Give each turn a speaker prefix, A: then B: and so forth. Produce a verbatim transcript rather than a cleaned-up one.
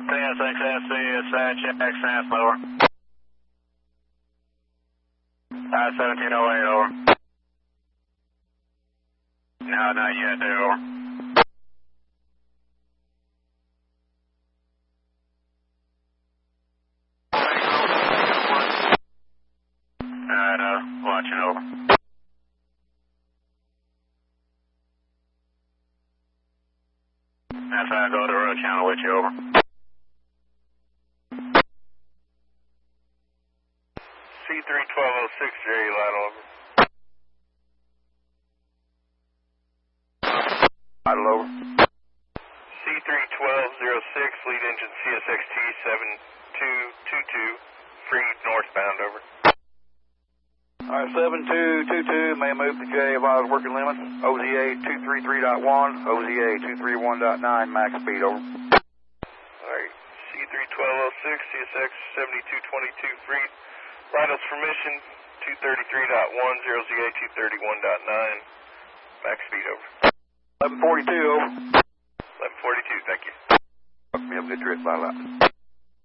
A: T S X S C is uh, check, snap, over. Uh, seventeen oh eight, over. No, not yet, dude, over. Alright, uh, watching, over. That's how I go to the road channel with you, over.
B: C three twelve oh six, Jerry, line over.
A: Line over.
B: C three twelve oh six, lead engine C S X T seven two two two, free northbound, over.
A: Alright, seven two two two, may move to J, Avaz working limit, O Z A two three three point one, O Z A two three one point nine, max speed, over.
B: Alright, C three twelve oh six, C S X seventy-two twenty-two, free. Vitals for mission, two thirty-three point one, zero Z A two thirty-one point nine, max speed, over.
A: eleven forty-two, over.
B: eleven forty-two, thank you.
A: You have a good trip, bye bye.